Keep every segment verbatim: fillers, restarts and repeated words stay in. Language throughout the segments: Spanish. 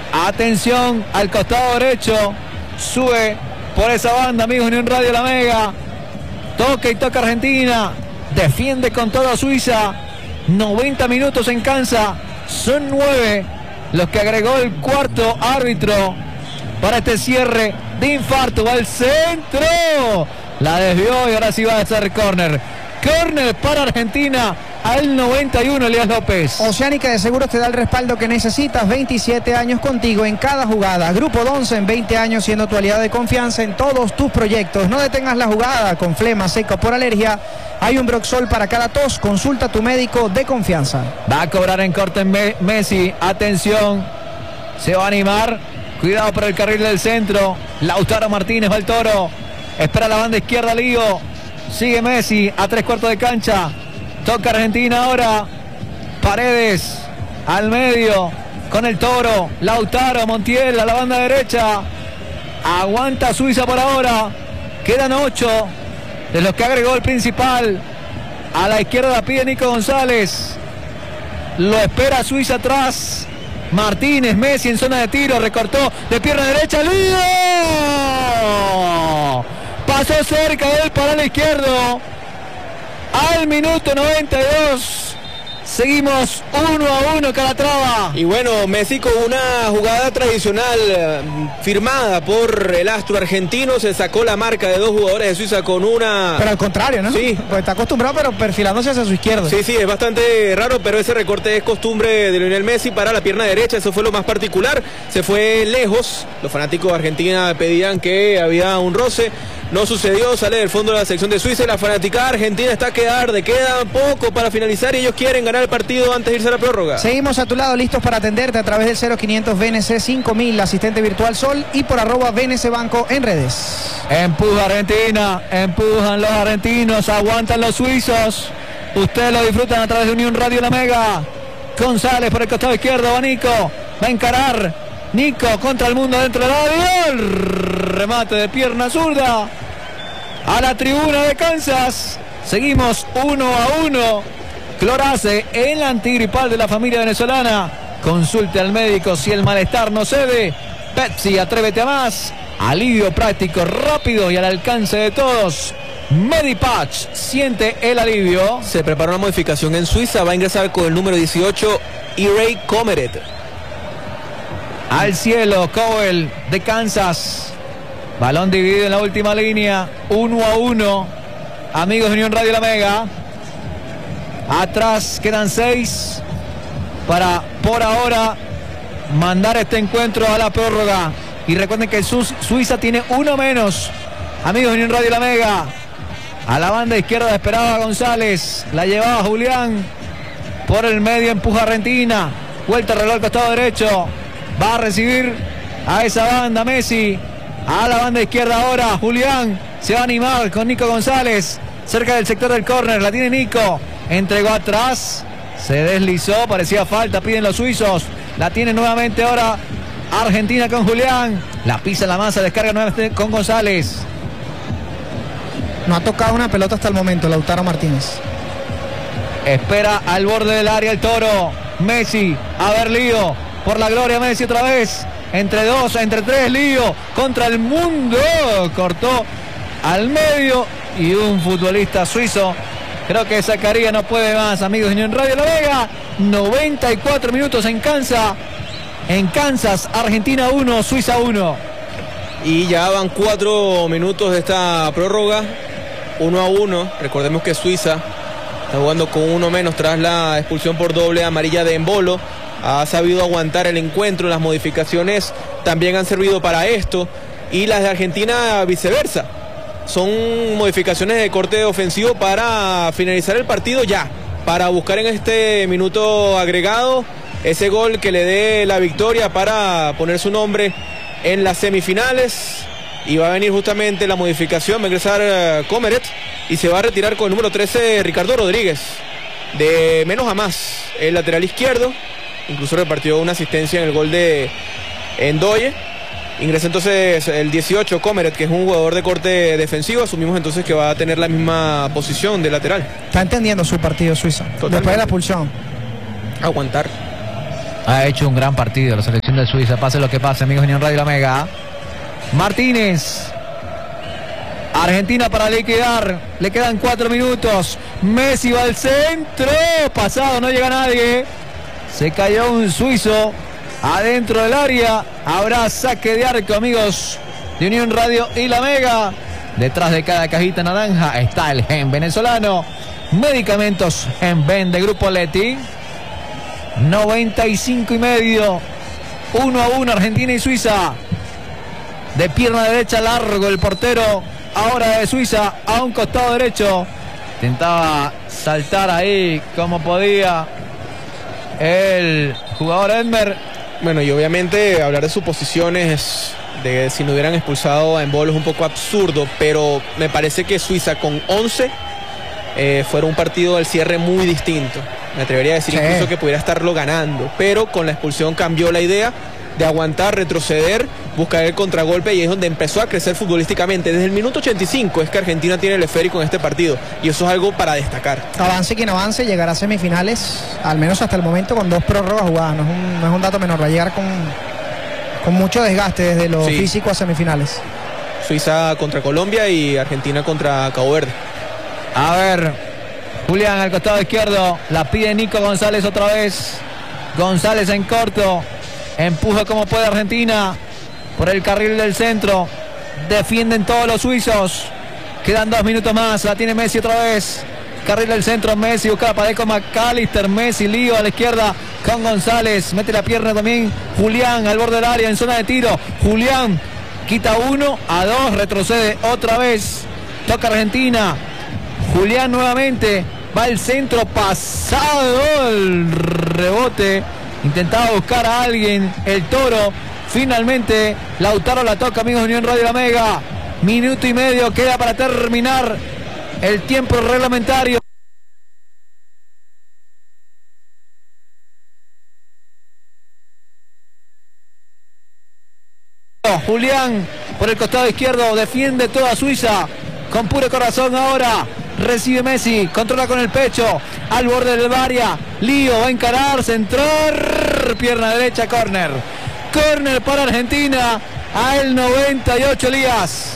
Atención al costado derecho. Sube por esa banda, amigos de Unión Radio La Mega. Toca y toca Argentina. Defiende con toda Suiza. noventa minutos en cancha. Son nueve los que agregó el cuarto árbitro para este cierre de infarto. Va al centro. La desvió y ahora sí va a ser córner. Córner para Argentina al noventa y uno, Elías López. Oceánica de Seguros te da el respaldo que necesitas. veintisiete años contigo en cada jugada. Grupo Donce en veinte años siendo tu aliado de confianza en todos tus proyectos. No detengas la jugada con flema, seca o por alergia. Hay un Broxol para cada tos. Consulta a tu médico de confianza. Va a cobrar en corte Messi. Atención. Se va a animar. Cuidado por el carril del centro. Lautaro Martínez va al toro. Espera la banda izquierda, Lío. Sigue Messi a tres cuartos de cancha. Toca Argentina ahora. Paredes al medio con el toro. Lautaro, Montiel a la banda derecha. Aguanta Suiza por ahora. Quedan ocho de los que agregó el principal. A la izquierda pide Nico González. Lo espera Suiza atrás. Martínez, Messi en zona de tiro. Recortó de pierna derecha. ¡Lío! Pasó cerca de él para el izquierdo. Al minuto noventa y dos. Seguimos uno a uno, Calatrava. Y bueno, Messi con una jugada tradicional eh, firmada por el astro argentino. Se sacó la marca de dos jugadores de Suiza con una... Pero al contrario, ¿no? Sí. Pues está acostumbrado, pero perfilándose hacia su izquierda. Sí, sí, es bastante raro, pero ese recorte es costumbre de Lionel Messi para la pierna derecha. Eso fue lo más particular. Se fue lejos. Los fanáticos de Argentina pedían que había un roce. No sucedió, sale del fondo de la sección de Suiza y la fanaticada argentina está a quedar, de queda poco para finalizar y ellos quieren ganar el partido antes de irse a la prórroga. Seguimos a tu lado, listos para atenderte a través del cero quinientos V N C cinco mil, asistente virtual Sol, y por arroba V N C Banco en redes. Empuja Argentina, empujan los argentinos, aguantan los suizos. Ustedes lo disfrutan a través de Unión Radio La Mega. González por el costado izquierdo, va Nico, va a encarar. Nico contra el mundo dentro del área. Remate de pierna zurda a la tribuna de Kansas. Seguimos uno a uno. Clorace, el antigripal de la familia venezolana. Consulte al médico si el malestar no cede. Pepsi, atrévete a más. Alivio práctico, rápido y al alcance de todos. Medipatch, siente el alivio. Se prepara una modificación en Suiza. Va a ingresar con el número dieciocho, Irey Comeret. Al cielo, Cowell de Kansas. Balón dividido en la última línea. Uno a uno. Amigos de Unión Radio La Mega. Atrás quedan seis para, por ahora, mandar este encuentro a la prórroga. Y recuerden que Su Suiza tiene uno menos. Amigos de Unión Radio La Mega. A la banda izquierda esperaba González. La llevaba Julián. Por el medio empuja Argentina. Vuelta reloj al costado derecho. Va a recibir a esa banda Messi. A la banda izquierda ahora Julián. Se va a animar con Nico González. Cerca del sector del córner. La tiene Nico. Entregó atrás. Se deslizó. Parecía falta. Piden los suizos. La tiene nuevamente ahora Argentina con Julián. La pisa en la masa. Descarga nuevamente con González. No ha tocado una pelota hasta el momento Lautaro Martínez. Espera al borde del área el toro. Messi. A ver, Lío. Por la gloria Messi otra vez. Entre dos, entre tres, Lío. Contra el mundo. Cortó al medio. Y un futbolista suizo. Creo que Zacarías no puede más, amigos de Unión Radio La Vega. noventa y cuatro minutos en Kansas. En Kansas, Argentina uno, Suiza uno. Y ya van cuatro minutos de esta prórroga. Uno a uno. Recordemos que Suiza está jugando con uno menos tras la expulsión por doble amarilla de Embolo. Ha sabido aguantar el encuentro. Las modificaciones también han servido para esto. Y las de Argentina viceversa. Son modificaciones de corte ofensivo para finalizar el partido ya. Para buscar en este minuto agregado ese gol que le dé la victoria para poner su nombre en las semifinales. Y va a venir justamente la modificación. Va a ingresar uh, Comeret. Y se va a retirar con el número trece Ricardo Rodríguez. De menos a más. El lateral izquierdo. Incluso repartió una asistencia en el gol de Endoye. Ingresa entonces el dieciocho, Comeret, que es un jugador de corte defensivo. Asumimos entonces que va a tener la misma posición de lateral. Está entendiendo su partido Suiza. Totalmente. Después de la expulsión. Aguantar. Ha hecho un gran partido la selección de Suiza, pase lo que pase, amigos de Unión Radio La Mega. Martínez. Argentina para liquidar. Le quedan cuatro minutos. Messi va al centro. Pasado, no llega nadie. Se cayó un suizo adentro del área. Habrá saque de arco, amigos de Unión Radio y La Mega. Detrás de cada cajita naranja está el gen venezolano. Medicamentos en Ven de Grupo Leti. noventa y cinco y medio. uno a uno Argentina y Suiza. De pierna derecha largo el portero. Ahora de Suiza a un costado derecho. Intentaba saltar ahí como podía el jugador Edmer. Bueno, y obviamente hablar de suposiciones de si no hubieran expulsado a Embolo es un poco absurdo, pero me parece que Suiza con once eh, fuera un partido del cierre muy distinto. Me atrevería a decir sí. incluso que pudiera estarlo ganando, pero con la expulsión cambió la idea de aguantar, retroceder, buscar el contragolpe, y es donde empezó a crecer futbolísticamente. Desde el minuto ochenta y cinco es que Argentina tiene el esférico en este partido, y eso es algo para destacar. Avance quien avance, llegará a semifinales, al menos hasta el momento, con dos prórrogas jugadas. No es un, no es un dato menor, va a llegar con, con mucho desgaste desde lo sí. físico a semifinales. Suiza contra Colombia y Argentina contra Cabo Verde. A ver, Julián al costado izquierdo, la pide Nico González otra vez. González en corto. Empuja como puede Argentina por el carril del centro. Defienden todos los suizos. Quedan dos minutos más. La tiene Messi otra vez. Carril del centro. Messi busca la pared con McAllister. Messi lío a la izquierda con González. Mete la pierna también Julián al borde del área en zona de tiro. Julián quita uno a dos. Retrocede otra vez. Toca Argentina. Julián nuevamente. Va al centro. Pasado el rebote. Intentaba buscar a alguien el Toro. Finalmente Lautaro la toca, amigos de Unión Radio La Mega. Minuto y medio queda para terminar el tiempo reglamentario. Julián por el costado izquierdo defiende toda Suiza con puro corazón. Ahora recibe Messi, controla con el pecho al borde del área. Lío va a encarar, centrar, pierna derecha, córner. Córner para Argentina a el noventa y ocho, Elías.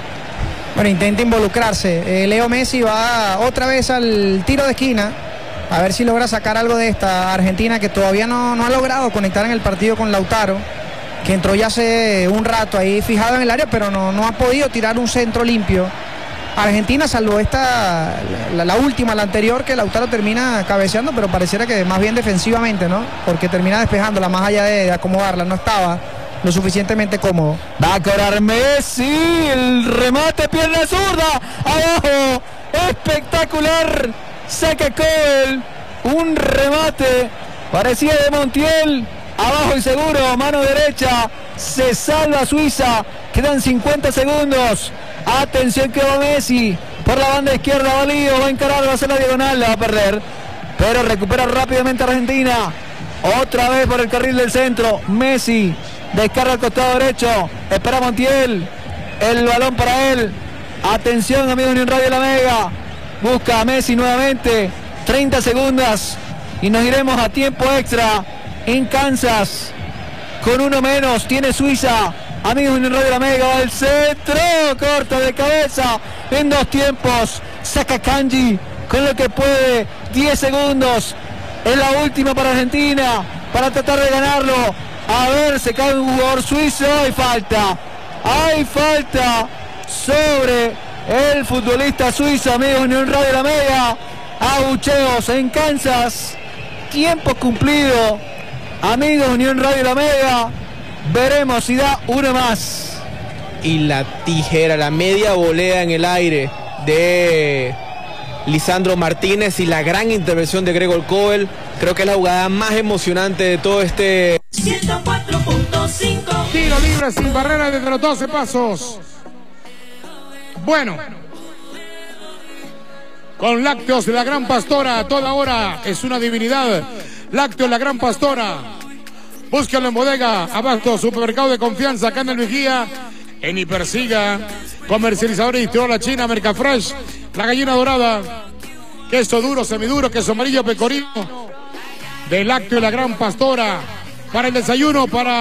Bueno, intenta involucrarse. Eh, Leo Messi va otra vez al tiro de esquina. A ver si logra sacar algo de esta Argentina, que todavía no, no ha logrado conectar en el partido con Lautaro, que entró ya hace un rato ahí fijado en el área, pero no, no ha podido tirar un centro limpio. Argentina, salvo esta, la, la última, la anterior, que Lautaro termina cabeceando, pero pareciera que más bien defensivamente, ¿no? Porque termina despejándola más allá de, de acomodarla, no estaba lo suficientemente cómodo. Va a cobrar Messi, el remate, pierna zurda, abajo, espectacular, saca Cole, un remate, parecía de Montiel, abajo y seguro, mano derecha, se salva Suiza, quedan cincuenta segundos. Atención que va Messi por la banda izquierda, va Lío, va a encarar, va a hacer la diagonal, la va a perder, pero recupera rápidamente Argentina. Otra vez por el carril del centro, Messi descarga al costado derecho, espera Montiel, el balón para él. Atención, amigos de Unión Radio La Mega, busca a Messi nuevamente, treinta segundos y nos iremos a tiempo extra en Kansas. Con uno menos tiene Suiza. Amigos de Unión Radio La Mega, va al centro, corta de cabeza en dos tiempos, saca Kanji con lo que puede, diez segundos, es la última para Argentina, para tratar de ganarlo. A ver, se cae un jugador suizo, hay falta, hay falta sobre el futbolista suizo, amigos de Unión Radio La Mega. Abucheos en Kansas, tiempo cumplido, amigos de Unión Radio La Mega. Veremos si da uno más. Y la tijera, la media volea en el aire de Lisandro Martínez y la gran intervención de Gregor Kobel. Creo que es la jugada más emocionante de todo este... ciento cuatro punto cinco. Tiro libre sin barrera desde los doce pasos. Bueno. Con Lácteos de la Gran Pastora, a toda hora es una divinidad. Lácteos La Gran Pastora. Búscalo en bodega, abasto, supermercado de confianza, acá en el Vigía, en Hipersiga, comercializador y distribuidor La China, Mercafresh, la gallina dorada, queso duro, semiduro, queso amarillo, pecorino, de Lácteo La Gran Pastora. para el desayuno, para